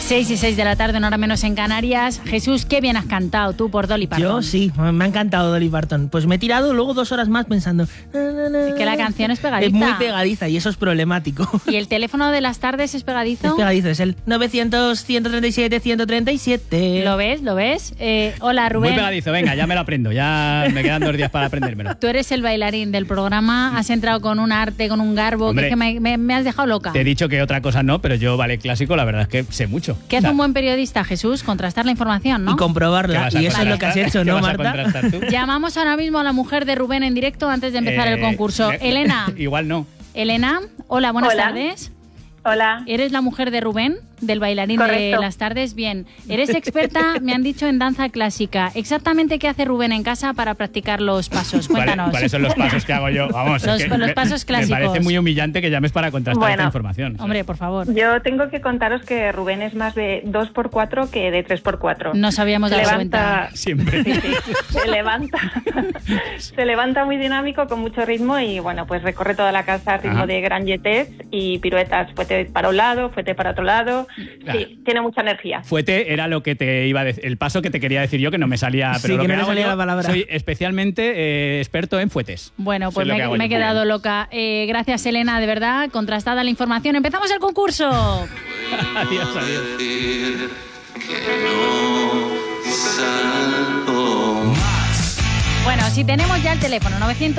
6 y 6 de la tarde, una hora menos en Canarias. Jesús, qué bien has cantado tú por Dolly Parton. Yo sí, me ha encantado Dolly Parton. Pues me he tirado luego 2 horas más pensando... Es que la canción es pegadiza. Es muy pegadiza y eso es problemático. ¿Y el teléfono de las tardes es pegadizo? Es pegadizo, es el 900-137-137. ¿Lo ves? ¿Lo ves? Hola, Rubén. Muy pegadizo, venga, ya me lo aprendo. Ya me quedan 2 días para aprendérmelo. Tú eres el bailarín del programa, has entrado con un arte, con un garbo, Hombre, que me has dejado loca. Te he dicho que otra cosa no, pero yo ballet clásico la verdad es que sé mucho. ¿Qué hace un buen periodista, Jesús? Contrastar la información, ¿no? Y comprobarla. Y eso es lo que has hecho, ¿no, Marta? Llamamos ahora mismo a la mujer de Rubén en directo antes de empezar el concurso. Elena. Igual no. Elena, hola, buenas tardes. Hola. ¿Eres la mujer de Rubén, del bailarín de las tardes? Bien. Eres experta, me han dicho, en danza clásica. ¿Exactamente qué hace Rubén en casa para practicar los pasos? Cuéntanos. ¿Cuáles son los pasos que hago yo? Vamos, los pasos clásicos. Me parece muy humillante que llames para contrastar esta información. Hombre, por favor. Yo tengo que contaros que Rubén es más de 2x4 que de 3x4. Nos habíamos dado cuenta. Siempre. Sí. Se levanta muy dinámico, con mucho ritmo y, bueno, pues recorre toda la casa a ritmo de grand jetés y piruetas, fuete para un lado, fuete para otro lado. Sí, tiene mucha energía. Fuete era lo que te iba a decir, el paso que te quería decir yo, que no me salía. Pero sí, lo que que no me salía la palabra. Soy especialmente experto en fuetes. Bueno, pues me he quedado loca. Gracias, Elena, de verdad, contrastada la información. ¡Empezamos el concurso! Adiós. Bueno, si tenemos ya el teléfono,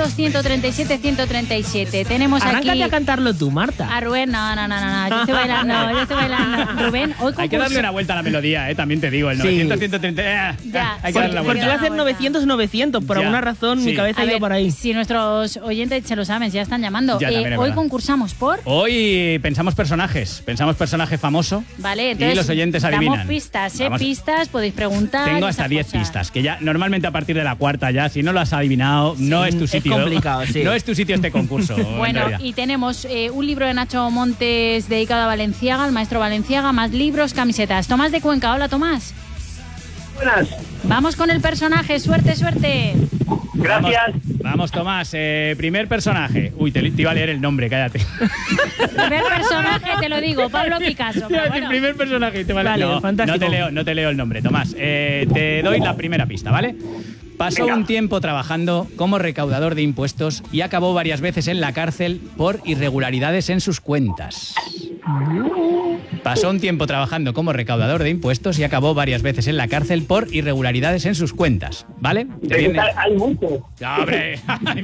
900-137-137. Tenemos Arráncate aquí... a cantarlo tú, Marta. A Rubén, no. Yo estoy bailando. Rubén, hoy concurso... Hay que darle una vuelta a la melodía, también te digo. El 900-130... Ya. Hay que darle la vuelta. Porque iba a hacer 900-900. Por alguna razón, mi cabeza ha ido por ahí. Si nuestros oyentes se lo saben, ya están llamando. Hoy concursamos por... Hoy pensamos personaje famoso. Vale, entonces y los oyentes adivinan. Damos pistas, pistas, podéis preguntar. Tengo hasta 10 pistas, que ya normalmente a partir de la cuarta ya, si no lo has adivinado, no es tu sitio. Es complicado, sí. No es tu sitio este concurso. Bueno, y tenemos un libro de Nacho Montes dedicado a Valenciaga, al maestro Valenciaga, más libros, camisetas. Tomás de Cuenca, hola Tomás. Buenas. Vamos con el personaje, suerte. Gracias. Vamos Tomás, primer personaje. Uy, te iba a leer el nombre, cállate. Primer personaje, te lo digo, Pablo Picasso. Bueno. Primer personaje, te vale. No, fantástico. No te leo el nombre, Tomás. Te doy la primera pista, ¿vale? Pasó un tiempo trabajando como recaudador de impuestos y acabó varias veces en la cárcel por irregularidades en sus cuentas. Pasó un tiempo trabajando como recaudador de impuestos y acabó varias veces en la cárcel por irregularidades en sus cuentas, ¿vale? Hay muchos. ¡Hombre!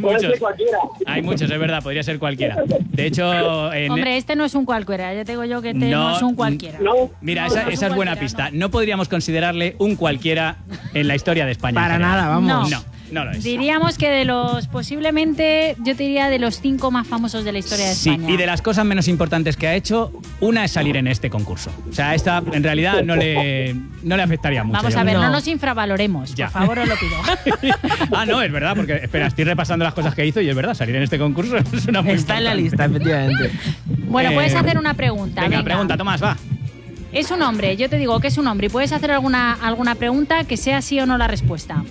Hay muchos, es verdad, podría ser cualquiera. De hecho... Hombre, este no es un cualquiera, ya te digo yo que este no es un cualquiera. Mira, esa es buena pista. No podríamos considerarle un cualquiera en la historia de España. Para nada, vamos. No lo es. Diríamos que de los, posiblemente, yo te diría de los 5 más famosos de la historia de España. Sí, y de las cosas menos importantes que ha hecho, una es salir en este concurso. O sea, esta en realidad no le afectaría mucho. Vamos a ver, no nos infravaloremos, por favor, os lo pido. No, es verdad, porque, espera, estoy repasando las cosas que hizo y es verdad, salir en este concurso es una muy Está en la lista, efectivamente. Bueno, puedes hacer una pregunta. Venga, pregunta, Tomás, va. Es un hombre, yo te digo que es un hombre y puedes hacer alguna pregunta que sea sí o no la respuesta.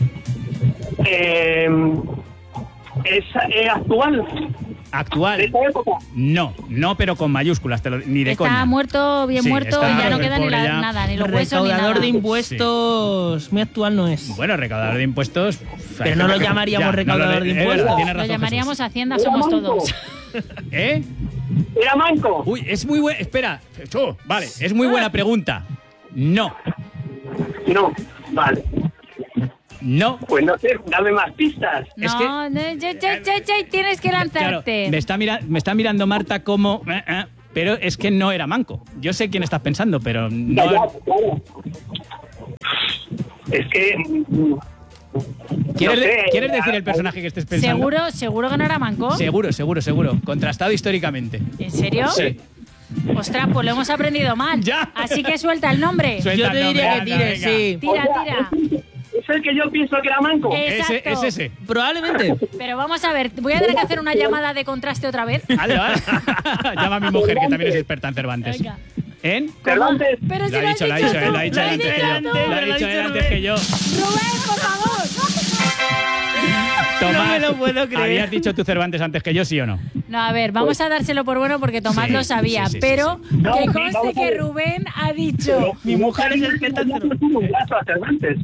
¿Es actual? ¿Actual? ¿De esta época? No, pero con mayúsculas, ni de coña. Está muerto, bien muerto, y ya no queda nada, ni los huesos ni nada. Recaudador de impuestos, muy actual no es. Bueno, recaudador de impuestos... Pero no lo llamaríamos recaudador de impuestos. Lo llamaríamos Hacienda, somos todos. ¿Eh? ¿Era manco? Uy, es muy buena... Espera, vale, es muy buena pregunta. No, vale. No. Pues no sé, dame más pistas. No, tienes que lanzarte. Claro, me está mirando Marta como... pero es que no era manco. Yo sé quién estás pensando, pero no... Claro. Es que... ¿Quieres decir el personaje que estés pensando? ¿Seguro que no era manco? Seguro. Contrastado históricamente. ¿En serio? Sí. Ostras, pues lo hemos aprendido mal. Ya. Así que suelta el nombre. Yo te diría que tires, sí. Tira. ¿Es el que yo pienso que era manco? Exacto. Es ese. Probablemente. Pero vamos a ver, voy a tener que hacer una llamada de contraste otra vez. Vale. Llama a mi mujer, que también es experta en Cervantes. Venga. ¿En? Cervantes. Pero si Lo ha dicho él antes que yo. Rubén, por favor. Tomás, No me lo puedo creer. ¿habías dicho tú Cervantes antes que yo, sí o no? No, a ver, vamos a dárselo por bueno porque Tomás Sí, lo sabía, sí, sí, pero sí, No, que sí, conste vamos a que ver. Rubén ha dicho... Mi mujer es experta en un brazo a Cervantes.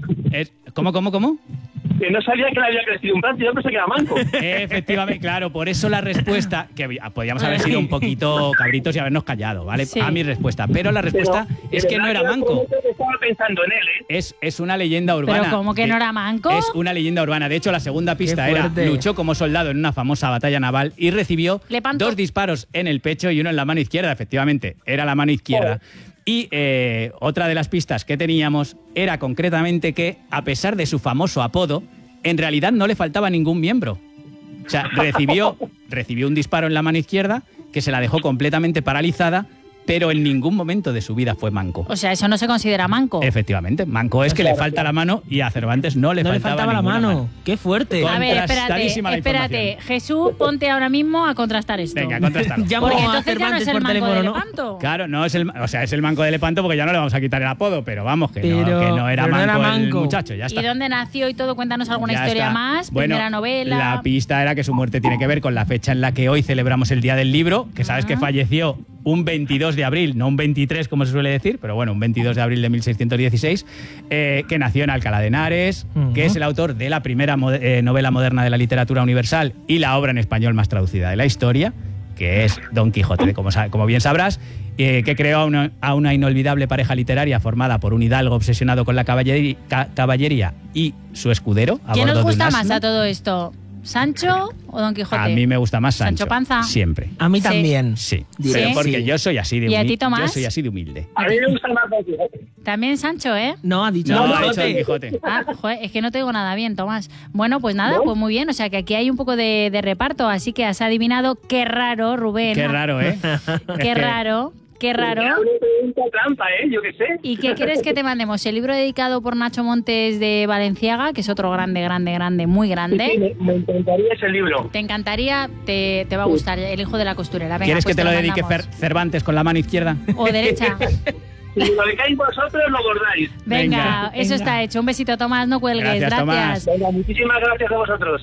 ¿Cómo? Que no sabía que le había crecido un brazo, yo pensé que era manco. Efectivamente, claro, por eso la respuesta, que podíamos haber sido un poquito cabritos y habernos callado, ¿vale? Sí. A mi respuesta, pero la respuesta es que no era manco. Estaba pensando en él, ¿eh? Es una leyenda urbana. ¿Pero cómo que no era manco? Es una leyenda urbana. De hecho, la segunda pista Qué era: fuerte. luchó como soldado en una famosa batalla naval y recibió Lepanto. 2 disparos en el pecho y uno en la mano izquierda. Efectivamente, era la mano izquierda. Y otra de las pistas que teníamos era concretamente que, a pesar de su famoso apodo, en realidad no le faltaba ningún miembro. O sea, recibió un disparo en la mano izquierda que se la dejó completamente paralizada, pero en ningún momento de su vida fue manco. O sea, eso no se considera manco. Efectivamente, manco es que le falta la mano y a Cervantes no le No le faltaba faltaba la ninguna mano. Qué fuerte. Con- A ver, Contrastadísima la espérate. información. Jesús, ponte ahora mismo a contrastar esto. Venga, contrastalo. Llamo Porque a entonces ya no es Cervantes el por manco teléfono, de ¿no? Lepanto. Claro, no es el manco de Lepanto porque ya no le vamos a quitar el apodo, pero vamos, que no era pero no era manco el manco. muchacho, ya está. ¿Y dónde nació y todo? Cuéntanos alguna Ya historia está. más. Bueno, Primera novela. la pista era que su muerte tiene que ver con la fecha en la que hoy celebramos el Día del Libro, que sabes que falleció un 22 de abril, no un 23 como se suele decir, pero bueno, un 22 de abril de 1616, que nació en Alcalá de Henares, que es el autor de la primera novela moderna de la literatura universal y la obra en español más traducida de la historia, que es Don Quijote, como bien sabrás, que creó a una inolvidable pareja literaria formada por un hidalgo obsesionado con la caballería y su escudero. a ¿Quién bordo nos de un gusta más asno. a todo esto? ¿Sancho o Don Quijote? A mí me gusta más Sancho. ¿Sancho Panza? Siempre. A mí Sí. también. Sí, Diré pero porque sí. yo soy así de ¿Y a humilde. ti, Tomás? Yo soy así de humilde. A mí me gusta más Don Quijote. También Sancho, ¿eh? No, ha dicho No, Don ha dicho Don Quijote. Quijote. Ah, joder, es que no te digo nada bien, Tomás. Bueno, pues nada, pues muy bien. O sea que aquí hay un poco de reparto, así que has adivinado. Qué raro, Rubén. Qué raro, ¿eh? Qué raro, qué raro. Era una pregunta trampa, ¿eh? Yo qué sé. ¿Y qué quieres que te mandemos? ¿El libro dedicado por Nacho Montes de Valenciaga, que es otro grande, muy Sí, grande? me encantaría ese libro. Te encantaría, te va a gustar, El hijo de la costurera. Venga, ¿Quieres pues que te lo dedique mandamos. Cervantes con la mano izquierda? O derecha. Si lo dedicáis vosotros, lo bordáis. Venga, Venga. eso está hecho. Un besito, Tomás, no cuelgues. Gracias, Tomás. Venga, muchísimas gracias a vosotros.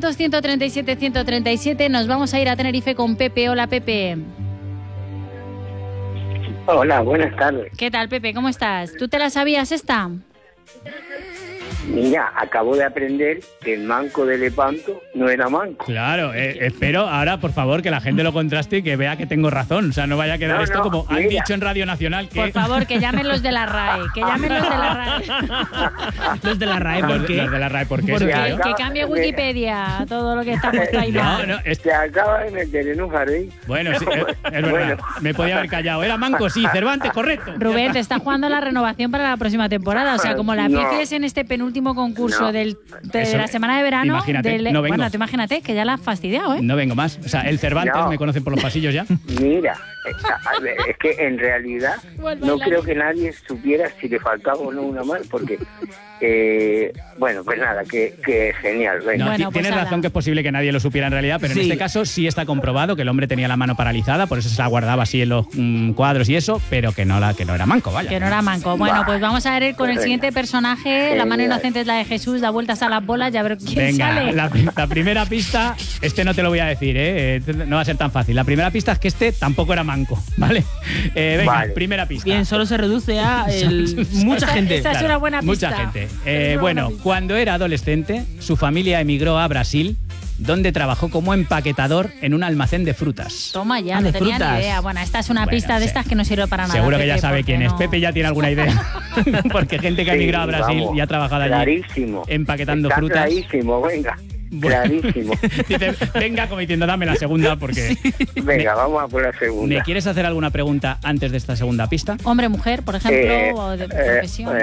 900-137-137, nos vamos a ir a Tenerife con Pepe. Hola, Pepe. Hola, buenas tardes. ¿Qué tal, Pepe? ¿Cómo estás? ¿Tú te la sabías esta? Mira, acabo de aprender que el manco de Lepanto no era manco. Claro, espero ahora, por favor, que la gente lo contraste y que vea que tengo razón. O sea, no vaya a quedar No, esto no, como han mira. dicho en Radio Nacional que... Por favor, que llamen los de la RAE. Que llamen los de la RAE. Los de la RAE, ¿por qué? Los de la RAE, ¿por qué? ¿Por Eso qué? creo. Que cambie Wikipedia todo lo que está puesto ahí No, mal. no, Se acaba de meter en un jardín. Bueno, sí, es verdad. Bueno. Me podía haber callado. ¿Era manco? Sí. Cervantes, correcto. Rubén, te está jugando la renovación para la próxima temporada. O sea, como la No. pifies en este penúltimo concurso No. de Eso, la semana de verano. imagínate, no vengo. Bueno, tú imagínate que ya la has fastidiado, ¿eh? No vengo más. O sea, el Cervantes No. me conocen por los pasillos ya. Mira, a ver, es que en realidad Vuelve no a la- creo que nadie supiera si le faltaba o no una mano, porque, bueno, pues nada, que genial. Venga. No, Bueno, pues tienes ala. razón que es posible que nadie lo supiera en realidad, pero en Sí. este caso sí está comprobado que el hombre tenía la mano paralizada, por eso se la guardaba así en los cuadros y eso, pero que no era manco, vaya. Que no era manco. Bueno, pues vamos a ver con el Venga. siguiente personaje. La mano Genial. inocente es la de Jesús, da vueltas a las bolas y a ver quién Venga, sale. la primera pista, no te lo voy a decir, no va a ser tan fácil. La primera pista es que tampoco era manco, ¿vale? Venga, Vale. primera pista. Bien, solo se reduce a mucha gente. Esa es una buena pista. Mucha gente. Esa es una Bueno, buena pista. cuando era adolescente, su familia emigró a Brasil, donde trabajó como empaquetador en un almacén de frutas. Toma ya, Ah, no de tenía frutas. ni idea. Bueno, esta es una Bueno, pista de sí. estas que no sirve para nada. Seguro que ya Pepe, sabe porque quién es. no- Pepe ya tiene alguna idea. Porque gente que ha Sí, emigrado a Brasil vamos, y ha trabajado allí clarísimo. empaquetando Está frutas. Clarísimo, venga. Bueno. Clarísimo. Dice, venga, como diciendo, dame la segunda porque... Venga, vamos a por la segunda. ¿Me quieres hacer alguna pregunta antes de esta segunda pista? Hombre, mujer, por ejemplo, o de profesión.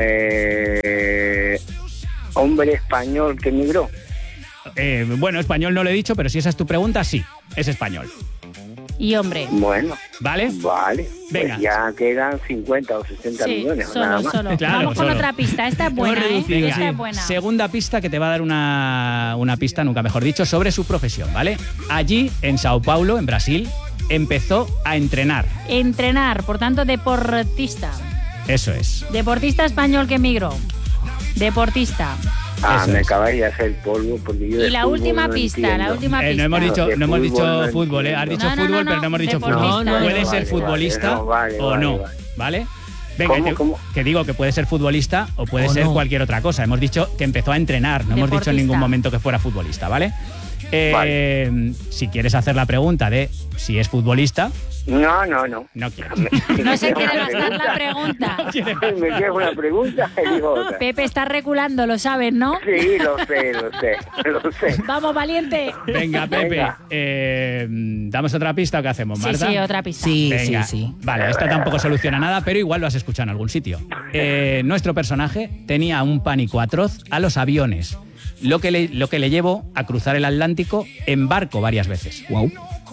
Hombre español que emigró. Bueno, español no lo he dicho, pero si esa es tu pregunta, sí, es español. Y hombre. Bueno, ¿Vale? vale. Venga. Pues ya quedan 50 o 60 Sí, millones. nada solo, más. solo. Claro, Vamos con solo. otra pista. Esta es buena, ¿eh? reducido, Venga, Esta es buena. segunda pista que te va a dar una pista, nunca mejor dicho, sobre su profesión, ¿vale? Allí, en Sao Paulo, en Brasil, empezó a entrenar. Entrenar, por tanto, deportista. Eso es. Deportista español que emigró. Deportista. Me acabáis de hacer polvo porque yo. Y la última pista, entiendo. No hemos dicho fútbol, ¿eh? Has dicho fútbol, pero no hemos dicho fútbol. Puede ser futbolista o no, ¿vale? Venga, que digo que puede ser futbolista o puede ser cualquier otra cosa. Hemos dicho que empezó a entrenar, no hemos dicho en ningún momento que fuera futbolista, ¿vale? Si quieres hacer la pregunta de si es futbolista... No. No quiero. No se quiere gastar la pregunta. Me queda una pregunta y digo otra. Pepe está reculando, lo sabes, ¿no? Sí, lo sé. Vamos, valiente. Venga, Pepe. ¿Damos otra pista o qué hacemos, Marta? Sí, otra pista. Venga. Sí. Vale, esta tampoco soluciona nada, pero igual lo has escuchado en algún sitio. Nuestro personaje tenía un pánico atroz a los aviones, lo que le llevó a cruzar el Atlántico en barco varias veces. Wow.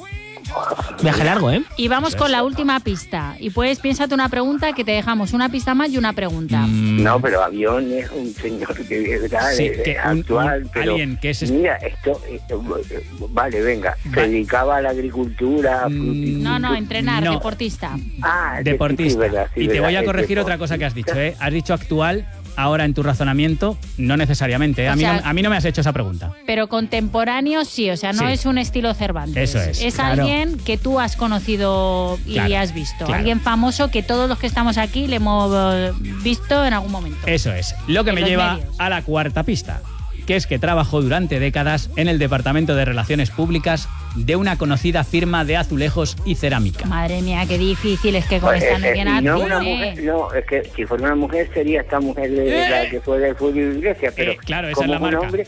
Viaje largo, ¿eh? Y vamos con la última pista. Y pues piénsate una pregunta que te dejamos una pista más y una pregunta. No, pero avión es un señor que es actual. Pero alguien que es... Mira, esto... vale, venga. Se dedicaba a la agricultura... No, entrenar, deportista. Deportista. Sí, y te voy a corregir otra cosa que has dicho, ¿eh? Has dicho actual... Ahora en tu razonamiento, no necesariamente. A mí no me has hecho esa pregunta. Pero contemporáneo sí, o sea, no es un estilo Cervantes. Eso es. Es alguien que tú has conocido y has visto. Claro. Alguien famoso que todos los que estamos aquí le hemos visto en algún momento. Eso es. Lo que me lleva a la cuarta pista, que es que trabajó durante décadas en el Departamento de Relaciones Públicas de una conocida firma de azulejos y cerámica. Madre mía, qué difícil es que con esta no viene a ti. No, es que si fuera una mujer sería esta mujer de la que fue del fútbol de Iglesia, pero claro, esa es la marca. Hombre,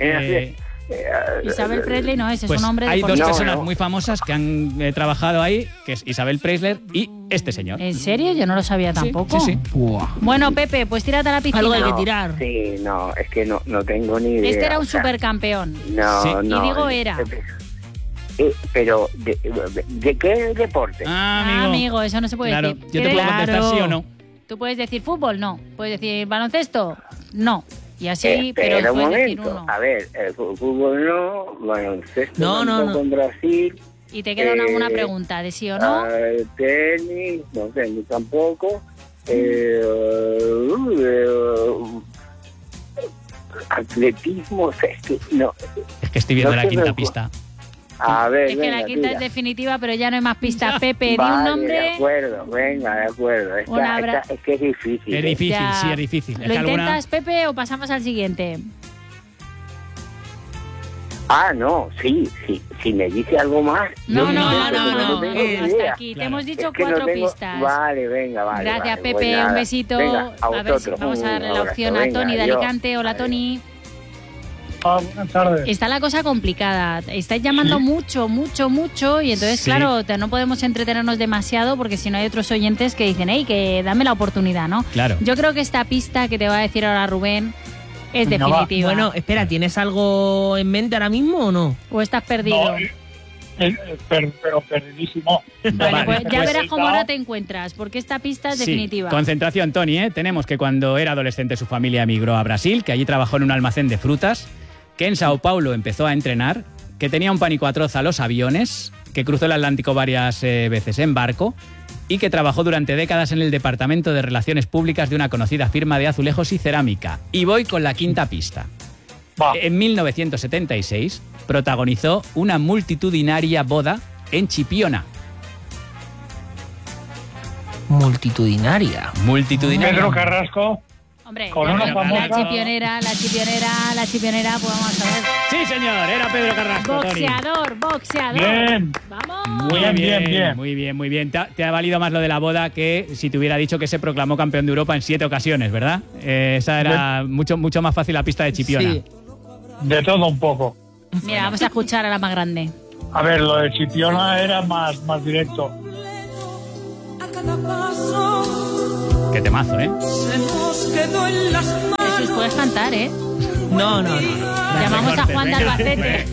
Isabel Presley no es pues un hombre de hay dos personas muy famosas que han trabajado ahí, que es Isabel Presley y este señor. ¿En serio? Yo no lo sabía tampoco. Sí. Bueno, Pepe, pues tírate a la piscina. Algo hay que tirar. Sí, no, es que no tengo ni idea. Este era un supercampeón. No. Y digo era. Pero, ¿de qué deporte? Amigo, eso no se puede decir. Yo te puedo contestar sí o no. Tú puedes decir fútbol, no. Puedes decir baloncesto, no. Y así, pero un puedes decir momento. uno. A ver, el fútbol no, baloncesto no. con Brasil. Y te queda una pregunta de sí o no. Tenis, no tenis tampoco. Atletismo, Es que estoy viendo la quinta pista. A ver, es que la quinta es definitiva, pero ya no hay más pistas. Pepe, di un nombre. De acuerdo. Es que es difícil. Es difícil, sí, es difícil. ¿Lo intentas, Pepe, o pasamos al siguiente? No, sí. Si me dice algo más. No. Hasta aquí. Te hemos dicho 4 pistas. Vale, venga. Gracias, Pepe. Un besito. Venga, a ver si vamos a darle la opción a Tony de Alicante. Hola, Tony. Buenas tardes. Está la cosa complicada. Estáis llamando mucho y entonces, claro, no podemos entretenernos demasiado porque si no hay otros oyentes que dicen, que dame la oportunidad, ¿no? Claro. Yo creo que esta pista que te va a decir ahora Rubén es definitiva. Bueno, espera, ¿tienes algo en mente ahora mismo o no? ¿O estás perdido? Pero perdidísimo. Vale, pues ya verás cómo ahora te encuentras, porque esta pista es definitiva. Concentración, Tony, Tenemos que cuando era adolescente su familia emigró a Brasil, que allí trabajó en un almacén de frutas, que en Sao Paulo empezó a entrenar, que tenía un pánico atroz a los aviones, que cruzó el Atlántico varias veces en barco y que trabajó durante décadas en el Departamento de Relaciones Públicas de una conocida firma de azulejos y cerámica. Y voy con la quinta pista. En 1976 protagonizó una multitudinaria boda en Chipiona. Multitudinaria. Pedro Carrasco. Hombre, con una la chipionera, pues vamos a ver. Sí, señor, era Pedro Carrasco. Boxeador. Bien. Vamos. Muy bien. Te ha valido más lo de la boda que si te hubiera dicho que se proclamó campeón de Europa en 7 ocasiones, ¿verdad? Esa era mucho más fácil la pista de Chipiona. Sí. De todo un poco. Mira, vamos a escuchar a la más grande. A ver, lo de Chipiona era más directo. Qué temazo, Jesús, puedes cantar, ¿eh? No. Llamamos a Juan de Albacete.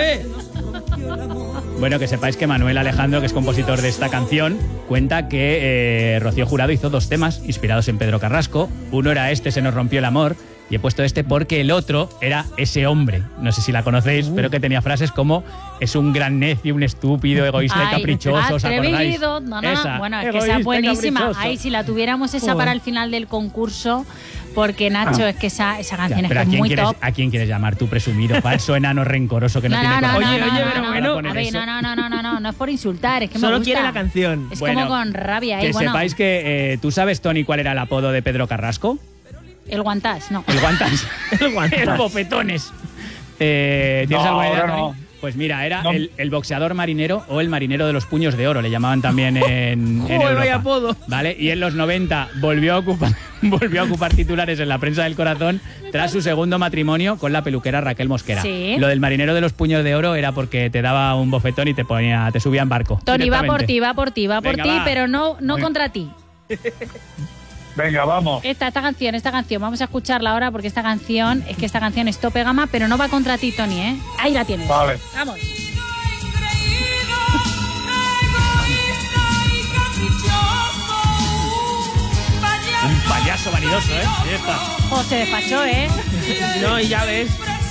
Bueno, que sepáis que Manuel Alejandro, que es compositor de esta canción, cuenta que Rocío Jurado hizo 2 temas inspirados en Pedro Carrasco. Uno era Se nos rompió el amor, y he puesto este porque el otro era Ese hombre. No sé si la conocéis, pero que tenía frases como es un gran necio, un estúpido, egoísta y caprichoso, ¿os acordáis? No. Bueno, es que esa es buenísima. Si la tuviéramos esa para el final del concurso, Porque, Nacho, es que esa canción es que es muy top. ¿A quién quieres llamar tú, presumido, falso, enano, rencoroso, que no tiene corazón? Oye, pero bueno. A ver, no es por insultar, es que solo me gusta. quiere la canción. Es como con rabia. Que sepáis que tú sabes, Tony, cuál era el apodo de Pedro Carrasco. El guantás, no. El guantás. El bofetones. ¿Tienes alguna idea, Tony? No. Pues mira, era el boxeador marinero o el marinero de los puños de oro, le llamaban también en Europa. Vaya apodo. ¿Vale? Y en los 90 volvió a ocupar titulares en la prensa del corazón tras su segundo matrimonio con la peluquera Raquel Mosquera. Sí. Lo del marinero de los puños de oro era porque te daba un bofetón y te subía en barco. Tony, va por directamente. ti, Venga, pero no contra ti. Venga, vamos. Esta canción, vamos a escucharla ahora porque esta canción es tope gama, pero no va contra ti, Tony, ¿eh? Ahí la tienes. Vale. Vamos. Un payaso vanidoso, ¿eh? Ahí está. Oh, se despachó, ¿eh? No, y ya ves.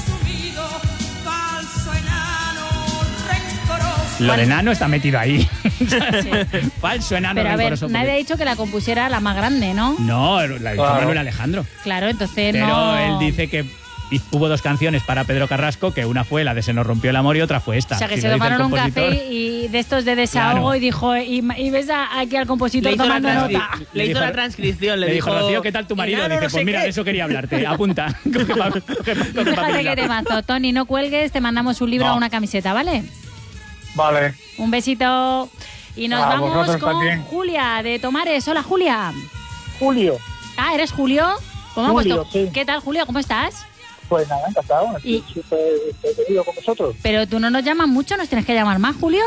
Lo de enano está metido ahí. Sí. Falso enano, Pero a ver, rencoroso. nadie ha dicho que la compusiera la más grande, ¿no? No, la hizo Manuel Alejandro. Claro, entonces Pero no... él dice que hubo dos canciones para Pedro Carrasco, que una fue la de Se nos rompió el amor y otra fue esta. O sea, que Si se lo dice el tomaron un compositor. café y de estos de desahogo. Claro. Y dijo, y ves aquí al compositor Le hizo, tomando nota. le hizo la transcripción, le dijo... Rocío, ¿qué tal tu marido? "Enano, Dice, no pues sé mira, qué". de eso quería hablarte. Apunta. Coge Fíjate papel y que lápiz. te mazo. Tony, no cuelgues, te mandamos un libro No. o una camiseta, ¿vale? Vale. Un besito. Y nos vamos vosotros con también. Julia de Tomares. Hola, Julia. Julio, Ah, ¿eres Julio? ¿Cómo hemos Julio, puesto? sí. ¿Qué tal, Julio? ¿Cómo estás? pues nada, encantado. Y- Estoy súper querido con vosotros. Pero tú no nos llamas mucho, nos tienes que llamar más, Julio.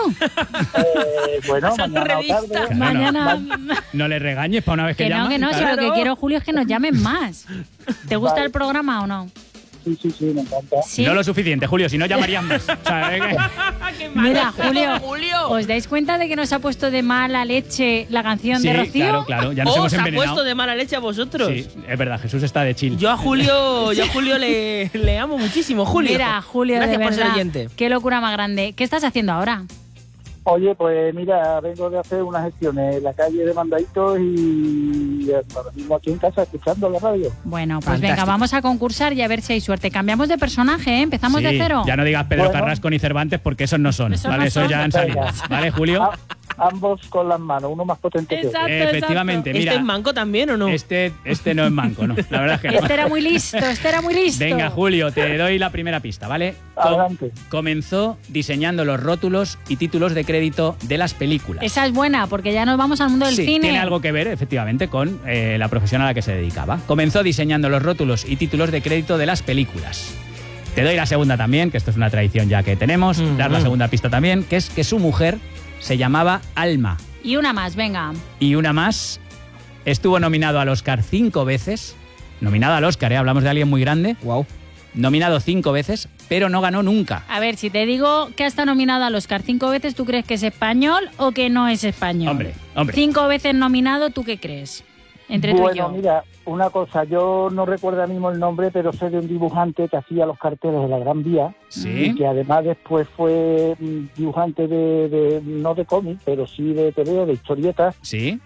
Bueno, Esa mañana o revista. tarde. Claro, Mañana... No le regañes para una vez que Que no, llama. que no, si Claro. lo que quiero, Julio, es que nos llamen más. ¿Te gusta Vale. el programa o no? Sí, me encanta. Sí. No lo suficiente, Julio, si no llamarían más. O sea, Mira, Julio, Julio. ¿os dais cuenta de que nos ha puesto de mala leche la canción de sí, Rocío? claro, ya nos hemos ¿Os ha envenenado. puesto de mala leche a vosotros? Sí, es verdad, Jesús está de chill. Yo a Julio le amo muchísimo, Julio. Mira, Julio, Gracias de por ser verdad, oyente. qué locura más grande. ¿Qué estás haciendo ahora? Oye, pues mira, vengo de hacer unas gestiones en la calle de Mandaditos y ahora mismo aquí en casa escuchando la radio. Bueno, pues Fantástico. venga, vamos a concursar y a ver si hay suerte. Cambiamos de personaje, ¿eh? Empezamos Sí, de cero. Ya no digas Pedro Bueno. Carrasco ni Cervantes porque esos no son. Esos ¿Vale? no Esos son. ya han salido. Venga. ¿Vale, Julio? Ambos con las manos, uno más potente que otro. Exacto, Efectivamente, ¿Este mira. es manco también o no? Este no es manco, ¿no? La verdad es que no. Este era muy listo. Venga, Julio, te doy la primera pista, ¿vale? Adelante. Comenzó diseñando los rótulos y títulos de crédito de las películas. Esa es buena, porque ya nos vamos al mundo del Sí, cine. tiene algo que ver, efectivamente, con la profesión a la que se dedicaba. Comenzó diseñando los rótulos y títulos de crédito de las películas. Te doy la segunda también, que esto es una tradición ya que tenemos, dar la segunda pista también, que es que su mujer se llamaba Alma. Y una más, venga. Y una más, estuvo nominado al Oscar 5 veces. Nominado al Oscar, hablamos de alguien muy grande. Wow. Nominado 5 veces, pero no ganó nunca. A ver, si te digo que ha estado nominado al Oscar 5 veces, ¿tú crees que es español o que no es español? Hombre. 5 veces nominado, ¿tú qué crees? Entre tú y Bueno, yo. mira, una cosa, yo no recuerdo ahora mismo el nombre, pero sé de un dibujante que hacía los carteles de la Gran Vía, Sí. y que además después fue dibujante no de cómic, pero sí de TV, de historietas, Sí.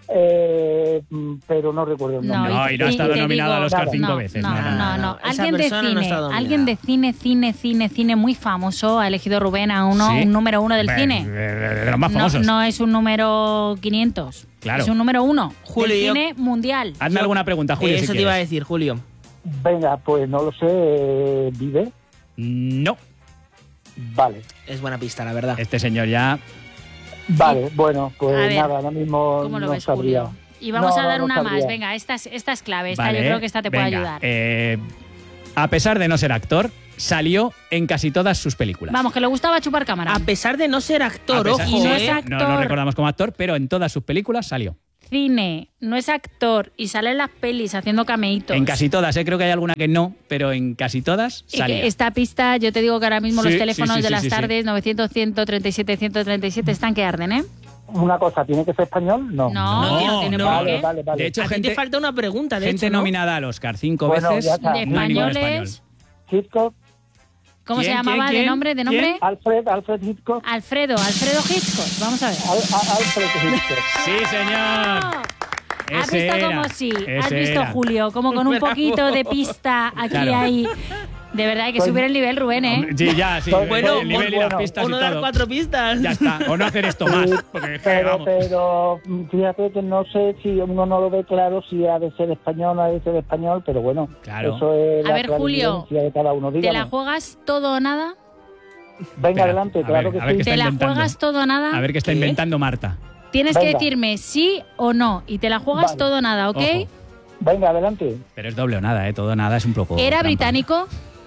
pero no recuerdo el nombre. No, y no ha estado te nominado digo- al Oscar nada. 5 veces. No. Esa Alguien de persona no cine, está nominada. alguien de cine muy famoso ha elegido Rubén a uno, Sí. un número 1 del Hombre, cine. de los más No, famosos. no es un número 500. Claro. Es un número 1 Julio, del yo- cine mundial. Hazme alguna pregunta, Julio, si Eso te iba a quieres. decir, Julio. Venga, pues no lo sé, ¿vive? No, Vale, Es buena pista, la verdad. este señor ya... vale, bueno, pues A ver, nada, ahora mismo ¿Cómo lo no ves, sabría. Julio? Y vamos No, a dar no una sabría. más. Venga, esta es clave. Esta Vale, yo creo que esta te puede venga, ayudar. A pesar de no ser actor, salió en casi todas sus películas. Vamos, que le gustaba chupar cámara. A pesar de no ser actor, A pesar- ojo, Y no sí, es ¿eh? actor. no lo recordamos como actor, pero en todas sus películas salió. Cine, no es actor y sale en las pelis haciendo cameitos. En casi todas, creo que hay alguna que no, pero en casi todas Y salía. que esta pista, yo te digo que ahora mismo Sí, los teléfonos sí, de sí, las sí, sí. tardes, 900, 137, 137, están que arden, ¿eh? Una cosa, ¿tiene que ser español? No. No tiene no. por Vale, qué. vale, vale. De hecho, A ti gente, te falta una pregunta, de gente hecho, ¿no? nominada al Oscar 5 Bueno, veces, ya está. De no hay ningún españoles. español. Hitchcock, ¿Cómo se ¿Quién, llamaba quién, de nombre? ¿De nombre? quién? Alfred Hitchcock. Alfredo Hitchcock. Vamos a ver. Alfred Hitchcock. Sí, señor. ¿Has Ese visto era, cómo sí? ¿Has ese visto, era. Julio? Como con un poquito de pista aquí Claro. hay. De verdad, hay que subir el nivel, Rubén, ¿eh? Sí, ya, sí. Bueno, el nivel y las pistas y uno de las todo. 4 pistas. Ya está. O no hacer esto más. Porque, vamos. Pero fíjate que no sé si uno no lo ve claro si ha de ser español o no ha de ser español, pero bueno, Claro. eso es A la ver, Julio, clarividencia de cada uno. ¿Te Dígame. la juegas todo o nada? Venga, Espera, adelante, a claro ver, a que ver sí. qué está ¿Te la inventando. juegas todo o nada? A ver qué está ¿Qué? inventando Marta. Tienes que Venga. decirme sí o no. Y te la juegas Vale. todo o nada, ¿ok? Ojo. Venga, adelante. Pero es doble o nada, ¿eh? Todo o nada es un poco. ¿Era trampa. británico?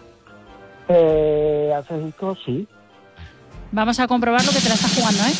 Hace disco, sí. Vamos a comprobar lo que te la estás jugando, ¿eh?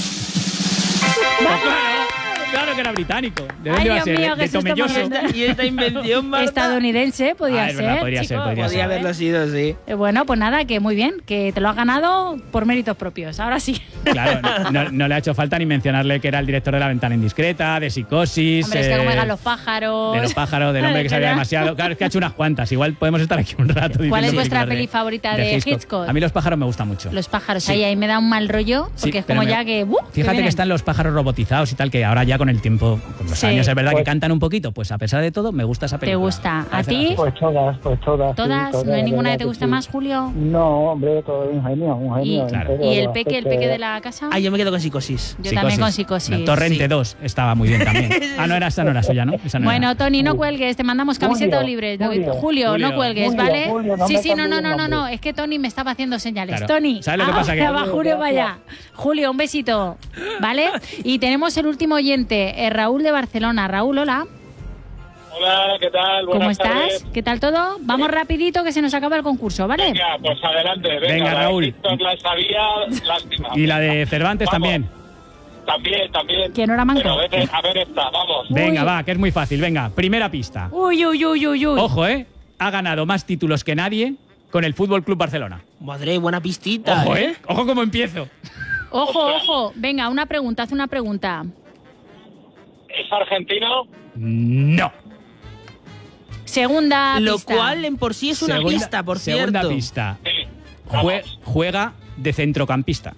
Claro que era británico. ¿De Ay, dónde va a Dios ser? mío, ¿De qué susto Tomelloso? más grande. Y esta invención, Marta. Estadounidense podía Ah, es verdad, ser. podría ser, chico. podría Podría ser. haberlo sido, sí. Bueno, pues nada, que muy bien, que te lo has ganado por méritos propios. Ahora sí. Claro, no le ha hecho falta ni mencionarle que era el director de La Ventana Indiscreta, de Psicosis. Hombre, es que como digan los pájaros. De los pájaros, del hombre que sabía ¿Verdad? demasiado. Claro, es que ha hecho unas cuantas. Igual podemos estar aquí un rato. ¿Cuál es diciendo vuestra películas peli favorita de Hitchcock? A mí los pájaros me gustan mucho. Los pájaros, Sí. ahí me da un mal rollo, Sí, porque es pero como ya que... Fíjate que están los pájaros robotizados y tal, que ahora ya con el tiempo, con los Sí. años, es verdad que Pues- cantan un poquito. Pues a pesar de todo, me gusta esa película. gusta. Me parece ¿A ti? graciosa. Pues todas. ¿Todas? Sí, ¿No hay ninguna que verdad te guste sí. más, Julio? No, hombre, todo es un genio, un genio. ¿Y, Claro. ¿y el peque de la casa? Ah, yo me quedo con Psicosis. Yo también con Psicosis. No, Torrente Sí. 2 estaba muy bien también. Ah, no era esa, no era suya, ¿no? Esa no Bueno, era. Tony, no cuelgues, te mandamos camiseta Julio, o libre. Julio. Julio, no cuelgues, Julio, ¿vale? Julio, no sí, me sí, no, cambies no, el no, no, nombre. es que Tony me estaba haciendo señales. Claro. Tony, ¿Sabes lo que pasa? Que- va Julio para allá. Julio, un besito, ¿vale? Y tenemos el último oyente, Raúl de Barcelona. Raúl, hola. Hola, ¿qué tal? ¿Cómo Buenas estás? tardes. ¿Qué tal todo? Vamos rapidito que se nos acaba el concurso, ¿vale? Venga, pues adelante. Venga, la Raúl. de TikTok la sabía, lástima. Y la de Cervantes Vamos. también. También. ¿Quién no era manco? Pero a ver esta, vamos. Venga, Uy. va, que es muy fácil. Venga, primera pista. Uy. Ojo, ¿eh? Ha ganado más títulos que nadie con el Fútbol Club Barcelona. Madre, buena pistita. Ojo, ¿eh? Ojo cómo empiezo. Ojo. Venga, una pregunta, haz una pregunta. ¿Es argentino? No. Segunda Lo pista. cual en por sí es una Segunda- pista, por Segunda cierto. pista. Sí. Juega de centrocampista.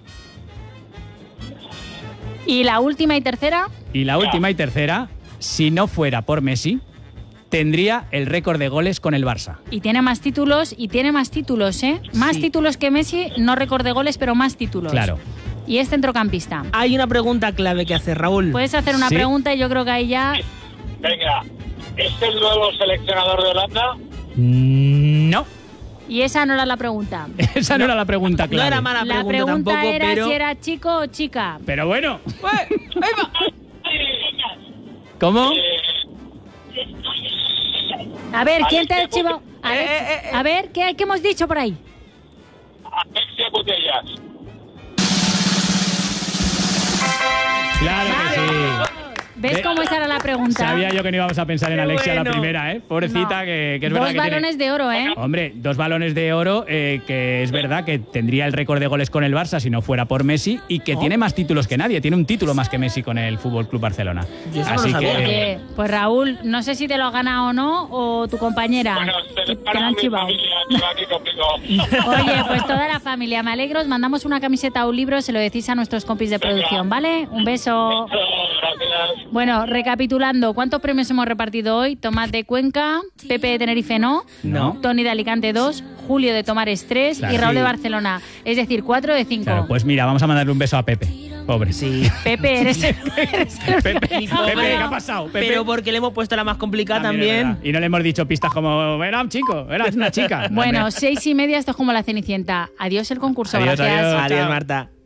¿Y la última y tercera? Y la última y tercera, si no fuera por Messi, tendría el récord de goles con el Barça. Y tiene más títulos, ¿eh? Más Sí. títulos que Messi, no récord de goles, pero más títulos. Claro. Y es centrocampista. Hay una pregunta clave que hacer, Raúl. Puedes hacer una Sí. pregunta y yo creo que ahí ya... Venga, ¿es el nuevo seleccionador de Holanda? No. Y esa no era la pregunta. Esa no era la pregunta No clave. era mala La pregunta, pregunta tampoco, era pero... si era chico o chica. Pero bueno. ¿Cómo? A ver, ¿quién te ha Alexia archivado? A ver, ¿qué hemos dicho por ahí? Alexia Putellas. Claro que sí. ¿Ves Ve- cómo esa era la pregunta? Sabía yo que no íbamos a pensar en Qué Alexia la bueno. primera, ¿eh? Pobrecita, No. que es verdad Dos que tiene... balones de oro, ¿eh? Hombre, 2 balones de oro, que es verdad que tendría el récord de goles con el Barça si no fuera por Messi y que tiene más títulos que nadie. Tiene un título más que Messi con el Fútbol Club Barcelona. Yo eso no Así lo sabía. que... Oye, pues Raúl, no sé si te lo has ganado o no, o tu compañera, Bueno, que para lo han mi chivado. familia que va aquí conmigo. Oye, pues toda la familia, me alegro, os mandamos una camiseta o un libro, se lo decís a nuestros compis de producción, ¿vale? Un beso. Gracias. Bueno, recapitulando, ¿cuántos premios hemos repartido hoy? Tomás de Cuenca, Pepe de Tenerife no, No. Tony de Alicante 2, Julio de Tomares 3 Claro. y Raúl de Sí. Barcelona. Es decir, 4 de 5. Claro, pues mira, vamos a mandarle un beso a Pepe. Pobre. Sí. Pepe, eres el Pepe, ¿qué ha pasado? Pepe. Pero porque le hemos puesto la más complicada Es también. verdad. Y no le hemos dicho pistas como, era un chico, era una chica. Bueno, 6:30, esto es como la Cenicienta. Adiós el concurso, Adiós, gracias. adiós. Adiós, Chao. Marta.